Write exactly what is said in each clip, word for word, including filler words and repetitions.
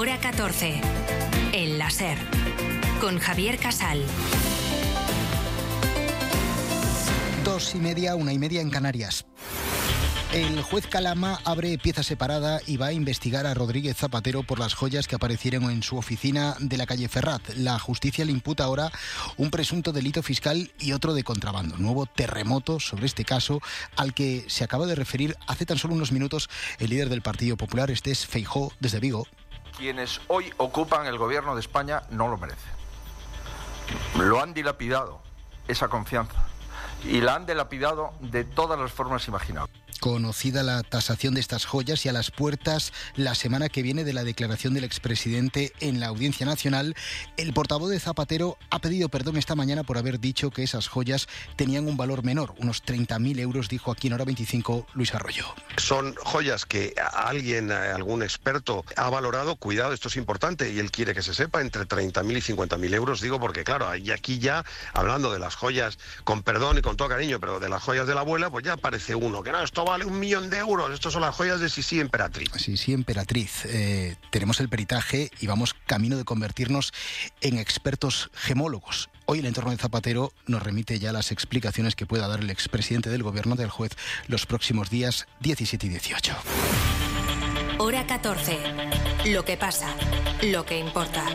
Hora catorce. El láser. Con Javier Casal. Dos y media, una y media en Canarias. El juez Calama abre pieza separada y va a investigar a Rodríguez Zapatero por las joyas que aparecieron en su oficina de la calle Ferraz. La justicia le imputa ahora un presunto delito fiscal y otro de contrabando. Nuevo terremoto sobre este caso al que se acaba de referir hace tan solo unos minutos el líder del Partido Popular, este es Feijóo, desde Vigo. Quienes hoy ocupan el gobierno de España no lo merecen. Lo han dilapidado, esa confianza, y la han dilapidado de todas las formas imaginables. Conocida la tasación de estas joyas y a las puertas la semana que viene de la declaración del expresidente en la Audiencia Nacional, el portavoz de Zapatero ha pedido perdón esta mañana por haber dicho que esas joyas tenían un valor menor, unos treinta mil euros, dijo aquí en Hora veinticinco Luis Arroyo. Son joyas que alguien, algún experto ha valorado, cuidado, esto es importante y él quiere que se sepa, entre treinta mil y cincuenta mil euros, digo porque claro, y aquí ya, hablando de las joyas, con perdón y con todo cariño, pero de las joyas de la abuela, pues ya aparece uno, que no, esto vale un millón de euros, estos son las joyas de Sisi Emperatriz. Sisi Emperatriz, eh, tenemos el peritaje y vamos camino de convertirnos en expertos gemólogos. Hoy el entorno de Zapatero nos remite ya las explicaciones que pueda dar el expresidente del gobierno del juez los próximos días diecisiete y dieciocho. Hora catorce. Lo que pasa, lo que importa.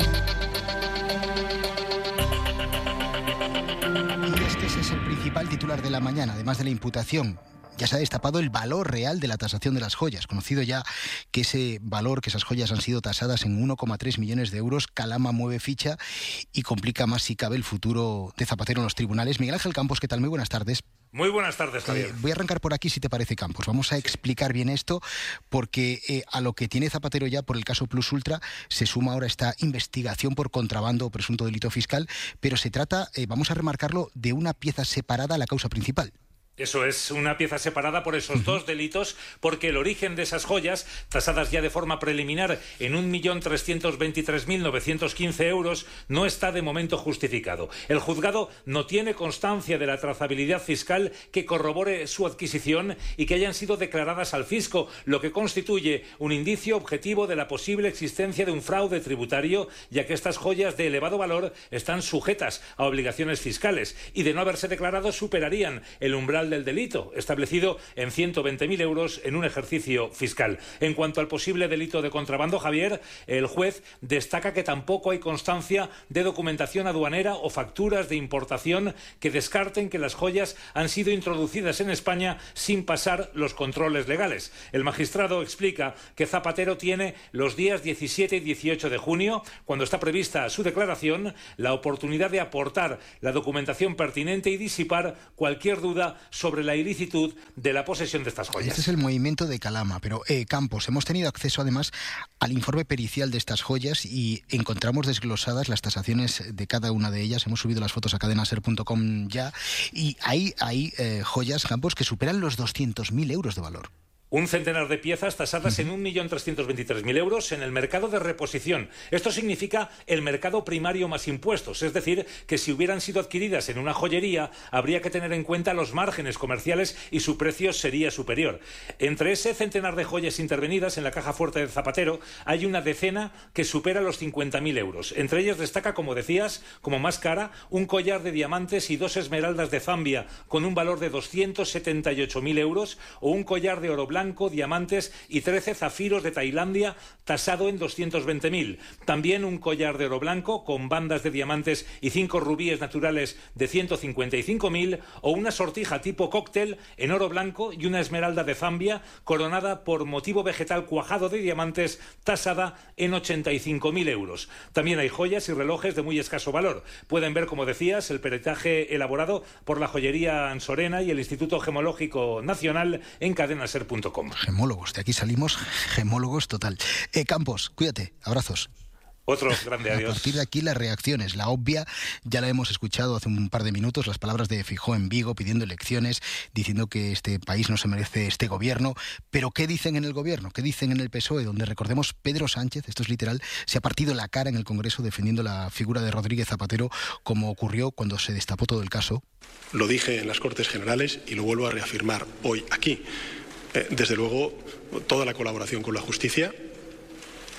Y es que ese es el principal titular de la mañana, además de la imputación. Ya se ha destapado el valor real de la tasación de las joyas. Conocido ya que ese valor, que esas joyas han sido tasadas en uno coma tres millones de euros, Calama mueve ficha y complica más si cabe el futuro de Zapatero en los tribunales. Miguel Ángel Campos, ¿qué tal? Muy buenas tardes. Muy buenas tardes, Javier. Eh, voy a arrancar por aquí, si te parece, Campos. Vamos a explicar bien esto, porque eh, a lo que tiene Zapatero ya por el caso Plus Ultra se suma ahora esta investigación por contrabando o presunto delito fiscal, pero se trata, eh, vamos a remarcarlo, de una pieza separada a la causa principal. Eso es, una pieza separada por esos dos delitos, porque el origen de esas joyas, tasadas ya de forma preliminar en un millón trescientos veintitrés mil novecientos quince euros, no está de momento justificado. El juzgado no tiene constancia de la trazabilidad fiscal que corrobore su adquisición y que hayan sido declaradas al fisco, lo que constituye un indicio objetivo de la posible existencia de un fraude tributario, ya que estas joyas de elevado valor están sujetas a obligaciones fiscales y, de no haberse declarado, superarían el umbral del delito, establecido en ciento veinte mil euros en un ejercicio fiscal. En cuanto al posible delito de contrabando, Javier, el juez destaca que tampoco hay constancia de documentación aduanera o facturas de importación que descarten que las joyas han sido introducidas en España sin pasar los controles legales. El magistrado explica que Zapatero tiene los días diecisiete y dieciocho de junio, cuando está prevista su declaración, la oportunidad de aportar la documentación pertinente y disipar cualquier duda sobre la ilicitud de la posesión de estas joyas. Este es el movimiento de Calama, pero eh, Campos, hemos tenido acceso además al informe pericial de estas joyas y encontramos desglosadas las tasaciones de cada una de ellas. Hemos subido las fotos a cadena ser punto com ya y hay, hay eh, joyas, Campos, que superan los doscientos mil euros de valor. Un centenar de piezas tasadas en un millón trescientos veintitrés mil euros en el mercado de reposición. Esto significa el mercado primario más impuestos, es decir, que si hubieran sido adquiridas en una joyería, habría que tener en cuenta los márgenes comerciales y su precio sería superior. Entre ese centenar de joyas intervenidas en la caja fuerte de Zapatero, hay una decena que supera los cincuenta mil euros. Entre ellas destaca, como decías, como más cara, un collar de diamantes y dos esmeraldas de Zambia con un valor de doscientos setenta y ocho mil euros o un collar de oro blanco blanco, diamantes y trece zafiros de Tailandia tasado en doscientos veinte mil. También un collar de oro blanco con bandas de diamantes y cinco rubíes naturales de ciento cincuenta y cinco mil o una sortija tipo cóctel en oro blanco y una esmeralda de Zambia coronada por motivo vegetal cuajado de diamantes tasada en ochenta y cinco mil euros. También hay joyas y relojes de muy escaso valor. Pueden ver, como decías, el peritaje elaborado por la joyería Ansorena y el Instituto Gemológico Nacional en cadena ser punto com. Gemólogos, de aquí salimos gemólogos total. Eh, Campos, cuídate, abrazos. Otro grande adiós. A partir de aquí las reacciones, la obvia, ya la hemos escuchado hace un par de minutos, las palabras de Feijóo en Vigo pidiendo elecciones, diciendo que este país no se merece este gobierno. Pero ¿qué dicen en el gobierno? ¿Qué dicen en el P S O E? Donde, recordemos, Pedro Sánchez, esto es literal, se ha partido la cara en el Congreso defendiendo la figura de Rodríguez Zapatero, como ocurrió cuando se destapó todo el caso. Lo dije en las Cortes Generales y lo vuelvo a reafirmar hoy aquí. Eh, desde luego, toda la colaboración con la justicia,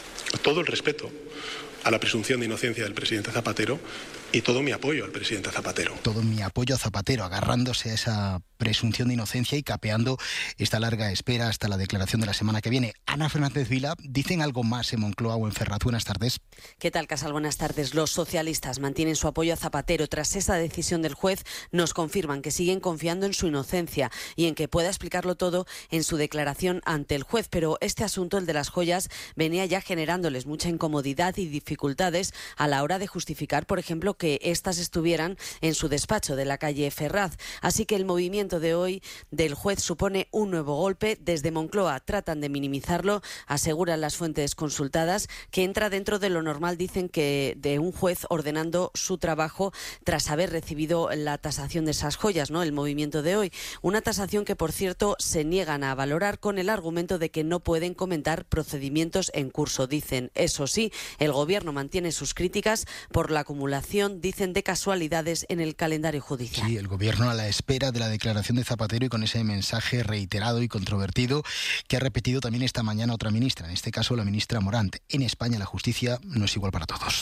todo el respeto a la presunción de inocencia del presidente Zapatero y todo mi apoyo al presidente Zapatero. Todo mi apoyo a Zapatero, agarrándose a esa presunción de inocencia y capeando esta larga espera hasta la declaración de la semana que viene. Ana Fernández Vila, ¿dicen algo más en Moncloa o en Ferraz? Buenas tardes. ¿Qué tal, Casal? Buenas tardes. Los socialistas mantienen su apoyo a Zapatero. Tras esa decisión del juez, nos confirman que siguen confiando en su inocencia y en que pueda explicarlo todo en su declaración ante el juez. Pero este asunto, el de las joyas, venía ya generándoles mucha incomodidad y dificultades a la hora de justificar, por ejemplo, que éstas estuvieran en su despacho de la calle Ferraz. Así que el movimiento de hoy del juez supone un nuevo golpe. Desde Moncloa tratan de minimizarlo, aseguran las fuentes consultadas que entra dentro de lo normal, dicen, que de un juez ordenando su trabajo tras haber recibido la tasación de esas joyas, ¿no? El movimiento de hoy. Una tasación que, por cierto, se niegan a valorar con el argumento de que no pueden comentar procedimientos en curso. Dicen, eso sí, el Gobierno mantiene sus críticas por la acumulación, dicen, de casualidades en el calendario judicial. Sí, el Gobierno a la espera de la declaración de Zapatero y con ese mensaje reiterado y controvertido que ha repetido también esta mañana otra ministra, en este caso la ministra Morant. En España la justicia no es igual para todos.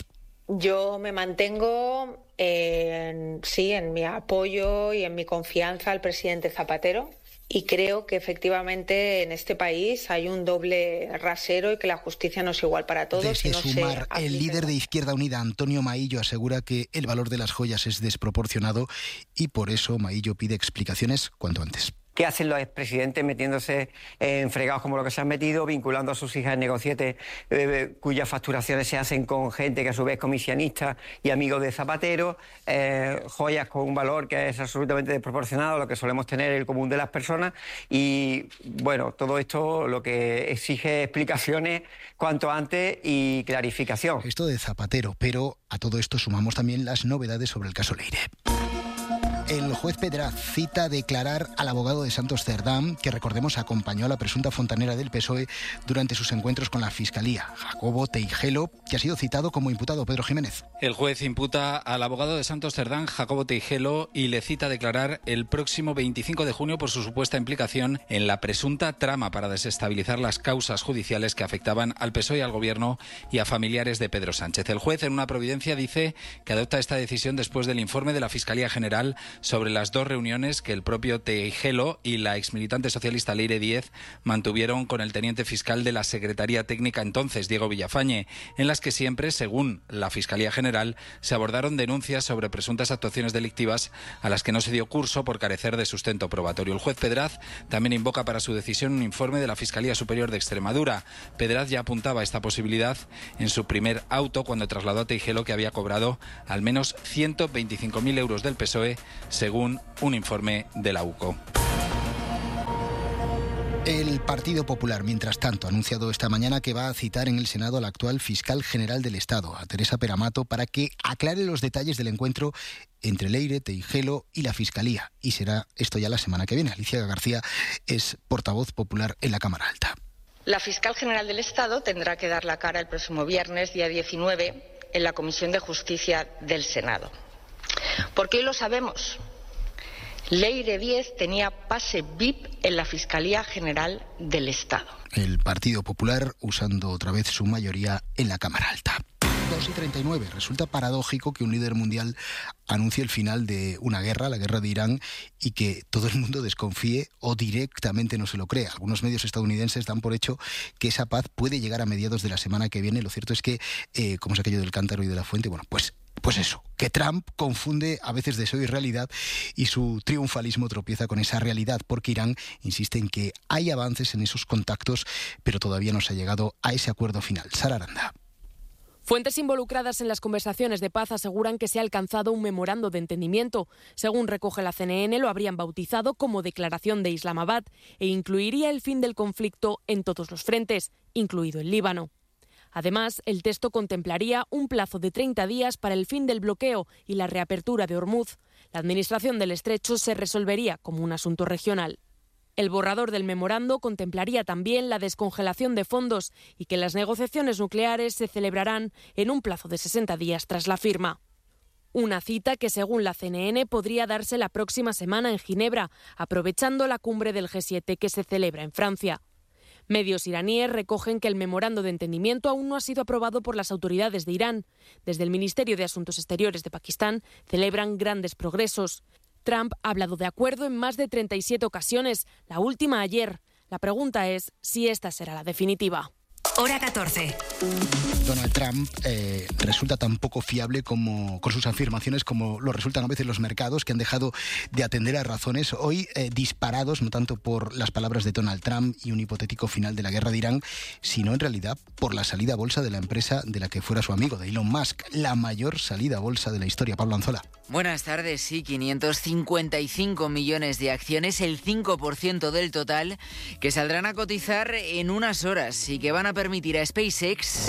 Yo me mantengo en, sí, en mi apoyo y en mi confianza al presidente Zapatero. Y creo que efectivamente en este país hay un doble rasero y que la justicia no es igual para todos. Desde y no Sumar, el líder de Izquierda Unida, Antonio Maillo, asegura que el valor de las joyas es desproporcionado y por eso Maillo pide explicaciones cuanto antes. ¿Qué hacen los expresidentes metiéndose en fregados como lo que se han metido, vinculando a sus hijas en negocietes eh, cuyas facturaciones se hacen con gente que a su vez es comisionista y amigos de Zapatero, eh, joyas con un valor que es absolutamente desproporcionado a lo que solemos tener el común de las personas? Y bueno, todo esto lo que exige explicaciones cuanto antes y clarificación. Esto de Zapatero, pero a todo esto sumamos también las novedades sobre el caso Leire. El juez Pedraz cita a declarar al abogado de Santos Cerdán, que recordemos acompañó a la presunta fontanera del P S O E durante sus encuentros con la Fiscalía, Jacobo Teijelo, que ha sido citado como imputado. Pedro Jiménez. El juez imputa al abogado de Santos Cerdán, Jacobo Teijelo, y le cita a declarar el próximo veinticinco de junio por su supuesta implicación en la presunta trama para desestabilizar las causas judiciales que afectaban al P S O E y al Gobierno y a familiares de Pedro Sánchez. El juez, en una providencia, dice que adopta esta decisión después del informe de la Fiscalía General sobre las dos reuniones que el propio Teijelo y la exmilitante socialista Leire Díez mantuvieron con el teniente fiscal de la Secretaría Técnica entonces, Diego Villafañe, en las que siempre, según la Fiscalía General, se abordaron denuncias sobre presuntas actuaciones delictivas a las que no se dio curso por carecer de sustento probatorio. El juez Pedraz también invoca para su decisión un informe de la Fiscalía Superior de Extremadura. Pedraz ya apuntaba a esta posibilidad en su primer auto cuando trasladó a Teijelo que había cobrado al menos ciento veinticinco mil euros del P S O E, según un informe de la U C O. El Partido Popular, mientras tanto, ha anunciado esta mañana que va a citar en el Senado al actual fiscal general del Estado, a Teresa Peramato, para que aclare los detalles del encuentro entre Leire, Teijelo y la Fiscalía. Y será esto ya la semana que viene. Alicia García es portavoz popular en la Cámara Alta. La fiscal general del Estado tendrá que dar la cara el próximo viernes, día diecinueve, en la Comisión de Justicia del Senado. Porque hoy lo sabemos. Leire Díez tenía pase V I P en la Fiscalía General del Estado. El Partido Popular usando otra vez su mayoría en la Cámara Alta. dos y treinta y nueve. Resulta paradójico que un líder mundial anuncie el final de una guerra, la guerra de Irán, y que todo el mundo desconfíe o directamente no se lo crea. Algunos medios estadounidenses dan por hecho que esa paz puede llegar a mediados de la semana que viene. Lo cierto es que, eh, como es aquello del cántaro y de la fuente, bueno, pues... Pues eso, que Trump confunde a veces deseo y realidad y su triunfalismo tropieza con esa realidad, porque Irán insiste en que hay avances en esos contactos, pero todavía no se ha llegado a ese acuerdo final. Sara Aranda. Fuentes involucradas en las conversaciones de paz aseguran que se ha alcanzado un memorando de entendimiento. Según recoge la C N N, lo habrían bautizado como Declaración de Islamabad e incluiría el fin del conflicto en todos los frentes, incluido el Líbano. Además, el texto contemplaría un plazo de treinta días para el fin del bloqueo y la reapertura de Hormuz. La administración del estrecho se resolvería como un asunto regional. El borrador del memorando contemplaría también la descongelación de fondos y que las negociaciones nucleares se celebrarán en un plazo de sesenta días tras la firma. Una cita que, según la C N N, podría darse la próxima semana en Ginebra, aprovechando la cumbre del G siete que se celebra en Francia. Medios iraníes recogen que el memorando de entendimiento aún no ha sido aprobado por las autoridades de Irán. Desde el Ministerio de Asuntos Exteriores de Pakistán celebran grandes progresos. Trump ha hablado de acuerdo en más de treinta y siete ocasiones, la última ayer. La pregunta es si esta será la definitiva. Hora catorce. Donald Trump eh, resulta tan poco fiable como con sus afirmaciones como lo resultan a veces los mercados, que han dejado de atender a razones hoy eh, disparados, no tanto por las palabras de Donald Trump y un hipotético final de la guerra de Irán, sino en realidad por la salida a bolsa de la empresa de la que fuera su amigo, de Elon Musk, la mayor salida a bolsa de la historia. Pablo Anzola. Buenas tardes. Sí, quinientos cincuenta y cinco millones de acciones, el cinco por ciento del total, que saldrán a cotizar en unas horas y que van a permitir a SpaceX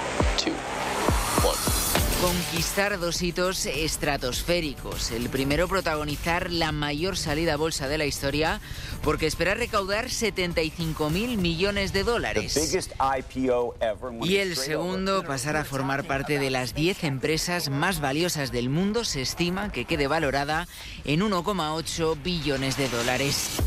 conquistar dos hitos estratosféricos. El primero, protagonizar la mayor salida a bolsa de la historia, porque espera recaudar setenta y cinco mil millones de dólares. Y el segundo, pasar a formar parte de las diez empresas más valiosas del mundo. Se estima que quede valorada en uno coma ocho billones de dólares.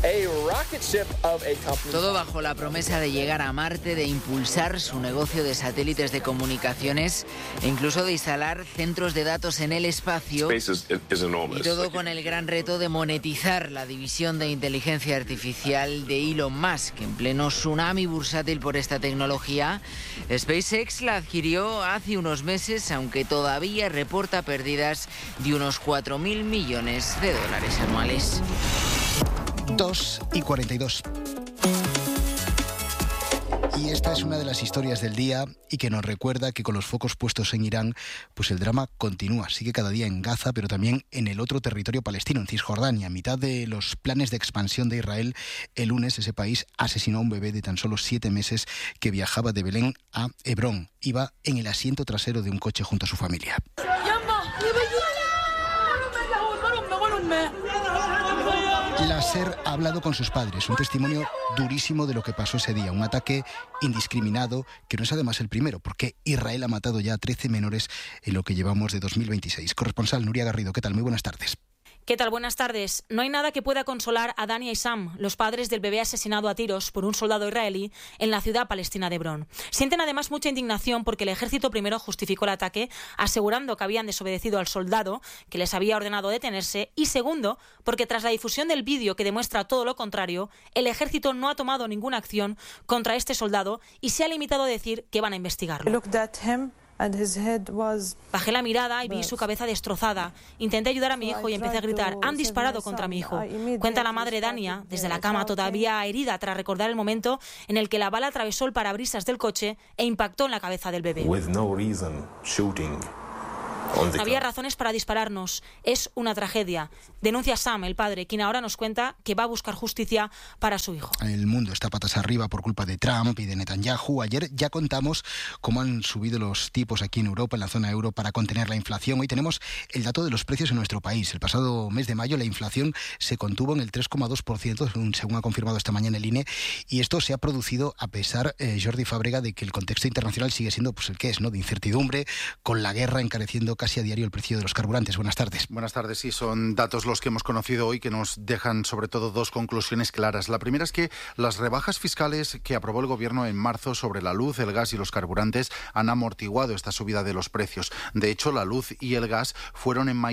Todo bajo la promesa de llegar a Marte, de impulsar su negocio de satélites de comunicaciones e incluso de instalar centros de datos en el espacio, y todo con el gran reto de monetizar la división de inteligencia artificial de Elon Musk. En pleno tsunami bursátil por esta tecnología, SpaceX la adquirió hace unos meses, aunque todavía reporta pérdidas de unos cuatro mil millones de dólares anuales. dos y cuarenta y dos. Y esta es una de las historias del día y que nos recuerda que con los focos puestos en Irán, pues el drama continúa. Sigue cada día en Gaza, pero también en el otro territorio palestino, en Cisjordania. A mitad de los planes de expansión de Israel, el lunes ese país asesinó a un bebé de tan solo siete meses que viajaba de Belén a Hebrón. Iba en el asiento trasero de un coche junto a su familia. Nasser ha hablado con sus padres, un testimonio durísimo de lo que pasó ese día, un ataque indiscriminado que no es además el primero, porque Israel ha matado ya a trece menores en lo que llevamos de dos mil veintiséis. Corresponsal Nuria Garrido, ¿qué tal? Muy buenas tardes. ¿Qué tal? Buenas tardes. No hay nada que pueda consolar a Dani y Sam, los padres del bebé asesinado a tiros por un soldado israelí en la ciudad palestina de Hebrón. Sienten además mucha indignación porque el ejército primero justificó el ataque asegurando que habían desobedecido al soldado que les había ordenado detenerse, y segundo, porque tras la difusión del vídeo que demuestra todo lo contrario, el ejército no ha tomado ninguna acción contra este soldado y se ha limitado a decir que van a investigarlo. Bajé la mirada y vi su cabeza destrozada. Intenté ayudar a mi hijo y empecé a gritar: han disparado contra mi hijo. Cuenta la madre Dania, desde la cama, todavía herida tras recordar el momento en el que la bala atravesó el parabrisas del coche e impactó en la cabeza del bebé. No había razones para dispararnos. Es una tragedia. Denuncia Sam, el padre, quien ahora nos cuenta que va a buscar justicia para su hijo. El mundo está patas arriba por culpa de Trump y de Netanyahu. Ayer ya contamos cómo han subido los tipos aquí en Europa, en la zona euro, para contener la inflación. Hoy tenemos el dato de los precios en nuestro país. El pasado mes de mayo la inflación se contuvo en el tres coma dos por ciento, según ha confirmado esta mañana el I N E. Y esto se ha producido a pesar, eh, Jordi Fábrega, de que el contexto internacional sigue siendo pues el que es, ¿no? De incertidumbre, con la guerra encareciendo casi a diario el precio de los carburantes. Buenas tardes. Buenas tardes. Sí, son datos los que hemos conocido hoy que nos dejan sobre todo dos conclusiones claras. La primera es que las rebajas fiscales que aprobó el Gobierno en marzo sobre la luz, el gas y los carburantes han amortiguado esta subida de los precios. De hecho, la luz y el gas fueron en mayo